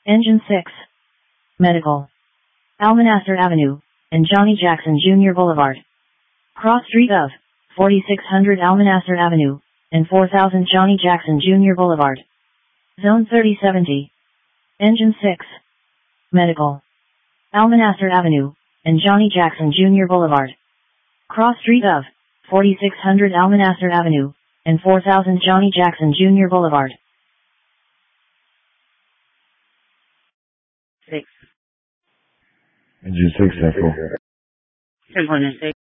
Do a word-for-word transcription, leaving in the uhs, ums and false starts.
Engine six. Medical. Almanasser Avenue, and Johnny Jackson Junior Boulevard. Cross street of forty-six hundred Almanasser Avenue, and four thousand Johnny Jackson Junior Boulevard. Zone thirty seventy. Engine six. Medical. Almanasser Avenue, and Johnny Jackson Junior Boulevard. Cross street of forty-six hundred Almanasser Avenue, and four thousand Johnny Jackson Junior Boulevard. Six. Engine six, Echo. ten point six.